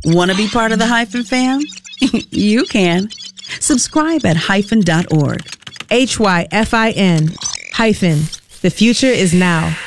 Want to be part of the Hyphen fam? You can. Subscribe at hyphen.org. HYFIN. Hyphen. The future is now.